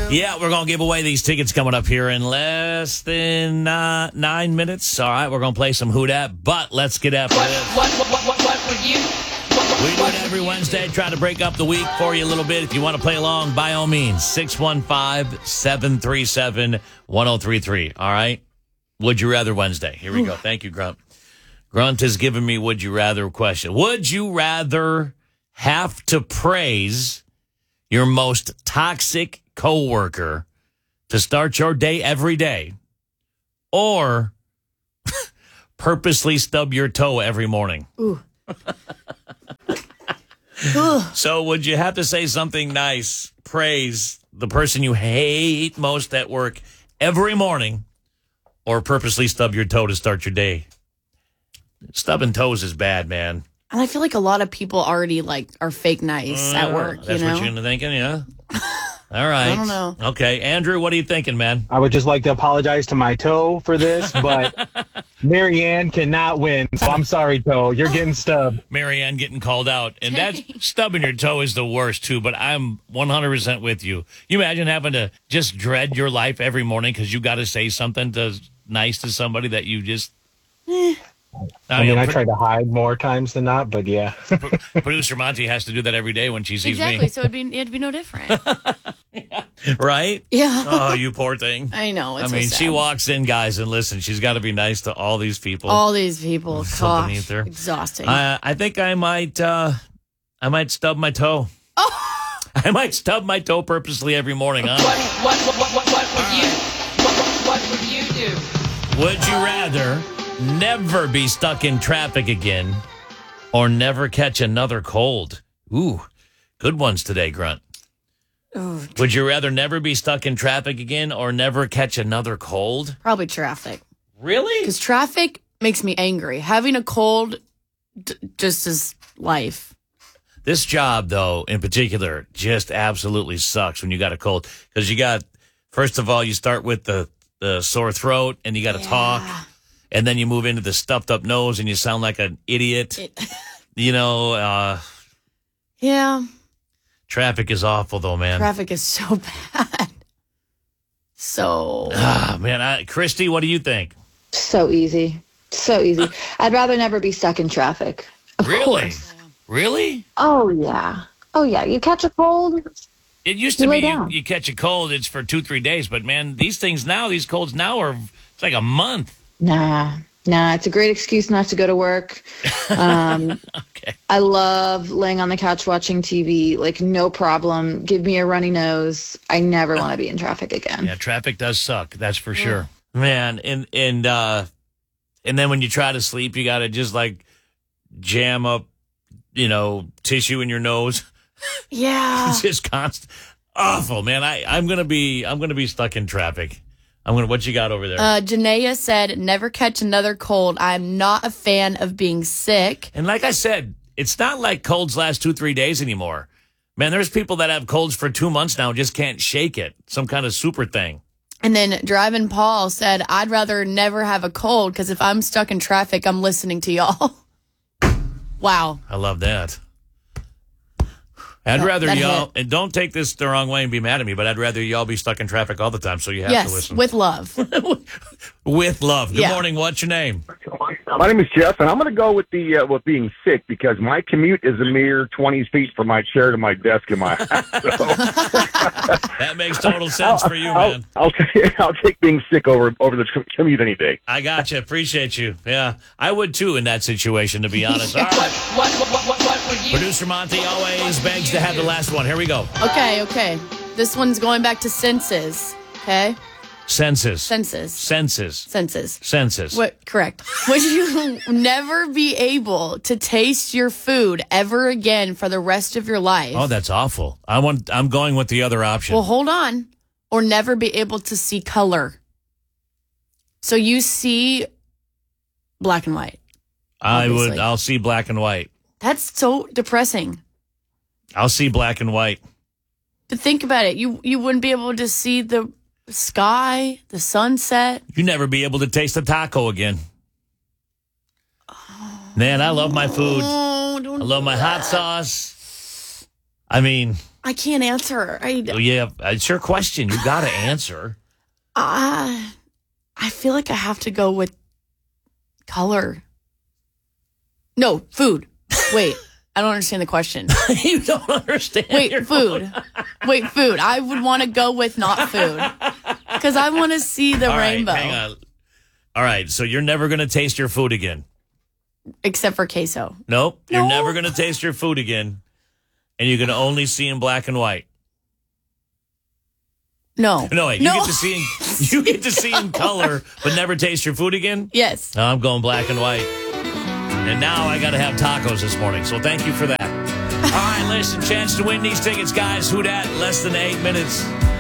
Yeah, we're going to give away these tickets coming up here in less than 9 minutes. All right, we're going to play some Who Dat, but let's get after this. What would you? We do it every Wednesday, try to break up the week for you a little bit. If you want to play along, by all means, 615-737-1033. All right? Would you rather Wednesday? Here we go. Thank you, Grunt. Grunt has given me would you rather question. Would you rather have to praise your most toxic coworker to start your day every day, or purposely stub your toe every morning? Ooh. So would you have to say something nice, praise the person you hate most at work every morning, or purposely stub your toe to start your day? Stubbing toes is bad, man. And I feel like a lot of people already are fake nice at work. That's what you're thinking, yeah? All right. I don't know. Okay, Andrew, what are you thinking, man? I would just like to apologize to my toe for this, but Marianne cannot win. So I'm sorry, toe. You're getting stubbed. Marianne getting called out. And that stubbing your toe is the worst, too, but I'm 100% with you. You imagine having to just dread your life every morning because you got to say something nice to somebody that you just... I try to hide more times than not, but yeah. Producer Monty has to do that every day when she sees me. So it'd be no different. Yeah. Right? Yeah. Oh, you poor thing. I know. It's so she walks in, guys, and listen, she's got to be nice to all these people. All these people. Gosh, beneath her. Exhausting. I think I might stub my toe. Oh. I might stub my toe purposely every morning. What would you do? Would you rather never be stuck in traffic again or never catch another cold? Ooh, good ones today, Grunt. Ooh. Would you rather never be stuck in traffic again or never catch another cold? Probably traffic. Really? Because traffic makes me angry. Having a cold just is life. This job, though, in particular, just absolutely sucks when you got a cold. Because first of all, you start with the sore throat and you got to talk. And then you move into the stuffed up nose and you sound like an idiot. Yeah. Traffic is awful, though, man. Traffic is so bad. So. Man, Christy, what do you think? So easy. So easy. I'd rather never be stuck in traffic. Of course. Really? Oh, yeah. You catch a cold. It used to be you catch a cold, it's for 2-3 days. But, man, these colds now it's like a month. Nah, it's a great excuse not to go to work. Okay. I love laying on the couch watching TV, no problem. Give me a runny nose. I never want to be in traffic again. Yeah, traffic does suck, that's for sure. Man, and then when you try to sleep, you got to just jam up, tissue in your nose. Yeah. It's just constant. Awful, man. I'm going to be stuck in traffic. What you got over there? Janaea said, never catch another cold. I'm not a fan of being sick. And like I said, it's not like colds last 2-3 days anymore. Man, there's people that have colds for 2 months now and just can't shake it. Some kind of super thing. And then Driving Paul said, I'd rather never have a cold because if I'm stuck in traffic, I'm listening to y'all. Wow. I love that. I'd rather y'all, and don't take this the wrong way and be mad at me, but I'd rather y'all be stuck in traffic all the time, so you have to listen. Yes, with love. With love. Good morning. What's your name? My name is Jeff, and I'm going to go with with being sick because my commute is a mere 20 feet from my chair to my desk in my house. That makes total sense for you, man. I'll take being sick over the commute any day. I got you. Appreciate you. Yeah, I would too in that situation, to be honest. All right. What would you? Producer Monty always begs to have the last one. Here we go. Okay. This one's going back to senses. Okay. Senses. What? Correct. Would you never be able to taste your food ever again for the rest of your life? Oh, that's awful. I'm going with the other option. Well, hold on. Or never be able to see color. So you see black and white. Obviously. I'll see black and white. That's so depressing. I'll see black and white. But think about it. You wouldn't be able to see the sky, the sunset. You never be able to taste a taco again. Man, I love my food. I love my hot sauce. I mean, I can't answer. Oh, yeah, it's your question. You got to answer. I feel like I have to go with color. No, food. Wait, I don't understand the question. You don't understand. Wait, food. Wait, food. I would want to go with not food because I want to see the All right, rainbow. hang on. All right, so you're never going to taste your food again. Except for queso. Nope, you're No. never going to taste your food again, and you're going to only see in black and white. No. No, wait, you get to see in color, but never taste your food again. Yes. No, I'm going black and white. And now I got to have tacos this morning, so thank you for that. All right, listen, chance to win these tickets, guys. Who dat? Less than 8 minutes.